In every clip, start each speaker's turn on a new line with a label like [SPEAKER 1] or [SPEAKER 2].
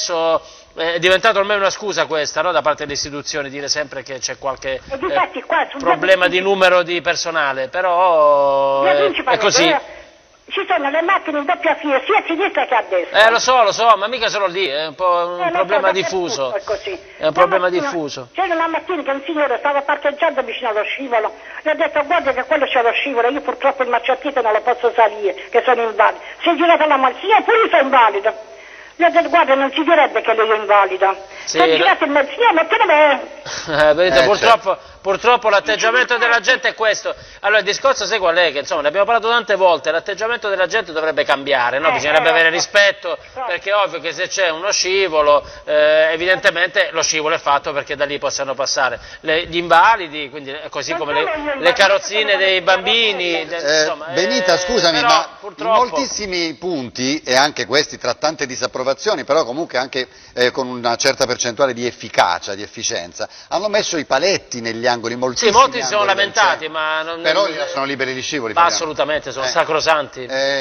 [SPEAKER 1] adesso è diventato ormai una scusa questa, no? Da parte delle istituzioni, dire sempre che c'è qualche problema di numero di personale, però è così.
[SPEAKER 2] Ci sono le macchine in doppia fila, sia a sinistra che a destra.
[SPEAKER 1] Lo so, ma mica solo lì, è un po' un problema diffuso. È un problema diffuso.
[SPEAKER 2] C'era una mattina che un signore stava parcheggiando vicino allo scivolo, gli ho detto guarda che quello c'è lo scivolo, io purtroppo il marciapiede non lo posso salire, che sono invalido. Si è girata la mano, signore pure io sono invalido. Gli ho detto guarda non si direbbe che lei è invalida. Si è girato il mezzo, signore ma che ne è?
[SPEAKER 1] Purtroppo l'atteggiamento della gente è questo. Allora il discorso sai qual è? Che insomma ne abbiamo parlato tante volte, l'atteggiamento della gente dovrebbe cambiare, no? Bisognerebbe avere rispetto, perché è ovvio che se c'è uno scivolo, evidentemente lo scivolo è fatto perché da lì possano passare gli invalidi, quindi così come le carrozzine dei bambini. Insomma,
[SPEAKER 3] Benita, scusami,
[SPEAKER 1] però,
[SPEAKER 3] ma
[SPEAKER 1] purtroppo...
[SPEAKER 3] in moltissimi punti, e anche questi tra tante disapprovazioni, però comunque anche con una certa percentuale di efficacia, di efficienza, hanno messo i paletti negli angoli.
[SPEAKER 1] Sì, molti si sono lamentati, ma
[SPEAKER 3] però sono liberi gli scivoli.
[SPEAKER 1] Assolutamente, sono sacrosanti.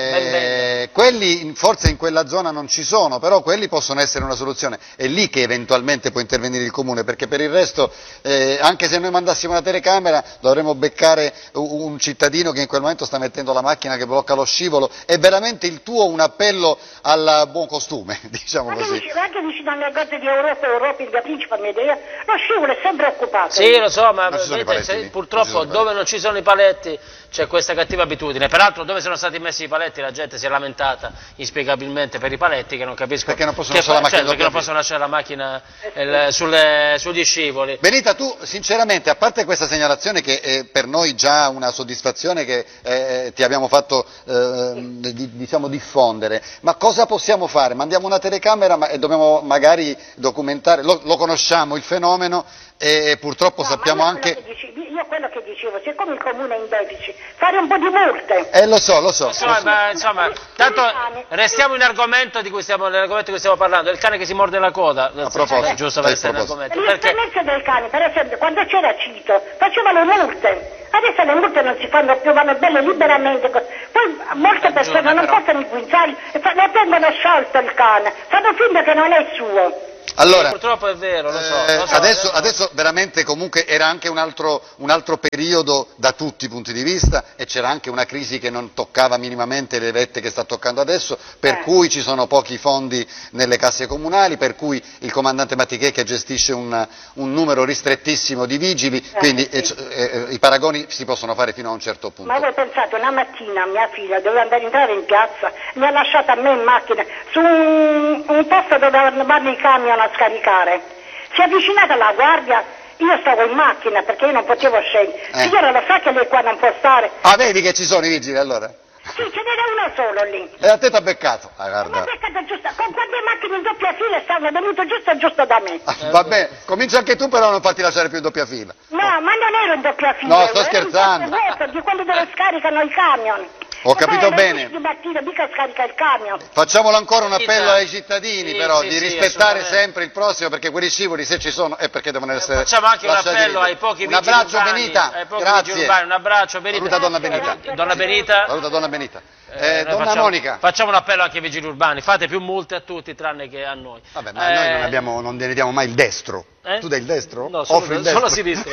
[SPEAKER 3] Quelli forse in quella zona non ci sono, però quelli possono essere una soluzione. È lì che eventualmente può intervenire il comune, perché per il resto, anche se noi mandassimo una telecamera, dovremmo beccare un cittadino che in quel momento sta mettendo la macchina che blocca lo scivolo. È veramente il tuo un appello al buon costume, diciamo così.
[SPEAKER 2] Anche vicino alle cose di Europa in via Principe Medea, lo scivolo è sempre occupato.
[SPEAKER 1] Sì, lo so, ma purtroppo dove non ci sono i paletti c'è questa cattiva abitudine. Peraltro dove sono stati messi i paletti la gente si è lamentata inspiegabilmente per i paletti, che non capisco
[SPEAKER 3] perché non possono
[SPEAKER 1] lasciare la macchina sugli scivoli.
[SPEAKER 3] Benita, tu sinceramente, a parte questa segnalazione che è per noi già una soddisfazione che ti abbiamo fatto diciamo diffondere, ma cosa possiamo fare? Mandiamo una telecamera e dobbiamo magari documentare, lo conosciamo il fenomeno e purtroppo sappiamo anche...
[SPEAKER 2] Io quello che dicevo, siccome il comune è in deficit, fare un po' di multe.
[SPEAKER 3] Lo so.
[SPEAKER 1] Ma insomma, tanto restiamo in argomento di cui stiamo parlando, il cane che si morde la coda.
[SPEAKER 3] A proposito,
[SPEAKER 1] giusto per essere in argomento.
[SPEAKER 2] L'esperienza del cane, per esempio, quando c'era Cito, faceva le multe. Adesso le multe non si fanno più, vanno belle liberamente. Poi molte persone non possono i guinzagli e lo tengono sciolto il cane, fanno finta che non è suo.
[SPEAKER 3] Allora,
[SPEAKER 1] purtroppo è vero, lo so.
[SPEAKER 3] Adesso veramente comunque era anche un altro periodo da tutti i punti di vista e c'era anche una crisi che non toccava minimamente le vette che sta toccando adesso, per cui ci sono pochi fondi nelle casse comunali, per cui il comandante Mattichè che gestisce un numero ristrettissimo di vigili, quindi i paragoni si possono fare fino a un certo punto.
[SPEAKER 2] Ma voi pensate, una mattina mia figlia doveva entrare in piazza, mi ha lasciata a me in macchina su un posto dove vanno i camion a scaricare. Si è avvicinata alla guardia, io stavo in macchina perché io non potevo scendere. Signora, lo sa che lei qua non può stare?
[SPEAKER 3] Ah, vedi che ci sono i vigili allora?
[SPEAKER 2] Sì, ce n'era uno solo lì.
[SPEAKER 3] E a te ti ha beccato? Guarda.
[SPEAKER 2] Mi ha beccato giusto, con quante macchine in doppia fila stavano venuto giusto da me.
[SPEAKER 3] Vabbè, comincia anche tu però a non farti lasciare più in doppia fila.
[SPEAKER 2] No, ma non ero in doppia fila.
[SPEAKER 3] No, sto scherzando.
[SPEAKER 2] Ero di quelli dove scaricano i camion.
[SPEAKER 3] Ho capito bene.
[SPEAKER 2] Di mattina mica scarica il camion.
[SPEAKER 3] Facciamolo ancora un appello ai cittadini però di rispettare sempre il prossimo, perché quegli scivoli se ci sono è perché devono essere
[SPEAKER 1] facciamo anche un appello ai pochi vigili urbani.
[SPEAKER 3] Un abbraccio Benita, grazie.
[SPEAKER 1] Un abbraccio Benita.
[SPEAKER 3] Saluta donna Benita.
[SPEAKER 1] Donna Benita.
[SPEAKER 3] Saluta donna Benita. Donna Monica.
[SPEAKER 1] Facciamo un appello anche ai vigili urbani, fate più multe a tutti tranne che a noi.
[SPEAKER 3] Vabbè, ma noi non ne diamo mai il destro. Tu dai il destro?
[SPEAKER 1] No, solo sinistra.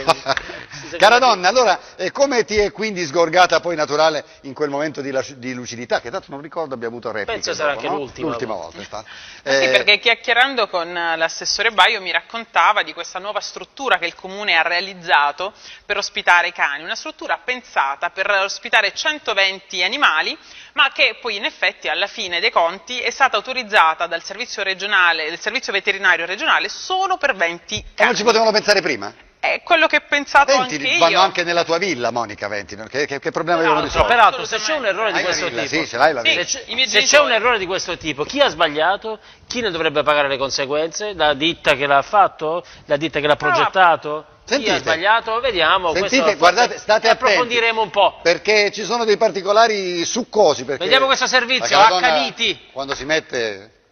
[SPEAKER 3] Cara donna, allora come ti è quindi sgorgata poi naturale in quel momento di lucidità, che tanto non ricordo abbia avuto repliche?
[SPEAKER 1] Penso sarà anche
[SPEAKER 3] l'ultima volta.
[SPEAKER 4] Sì, perché chiacchierando con l'assessore Baio mi raccontava di questa nuova struttura che il comune ha realizzato per ospitare i cani, una struttura pensata per ospitare 120 animali, ma che poi in effetti alla fine dei conti è stata autorizzata dal servizio veterinario regionale solo per 20 cani.
[SPEAKER 3] Ma non ci potevano pensare prima?
[SPEAKER 4] È quello che ho pensato
[SPEAKER 3] 20
[SPEAKER 4] anche io.
[SPEAKER 3] Vanno anche nella tua villa, Monica, 20, che problema devono risolvere?
[SPEAKER 1] Peraltro, se c'è un errore di questo tipo,
[SPEAKER 3] sì, ce l'hai la villa.
[SPEAKER 1] Se c'è un errore di questo tipo, chi ha sbagliato? Chi ne dovrebbe pagare le conseguenze? La ditta che l'ha fatto? La ditta che l'ha progettato? Chi ha sbagliato? Vediamo.
[SPEAKER 3] Sentite, guardate, state attenti,
[SPEAKER 1] approfondiremo un po'.
[SPEAKER 3] Perché ci sono dei particolari succosi.
[SPEAKER 1] Vediamo questo servizio, accaniti.
[SPEAKER 3] Quando si mette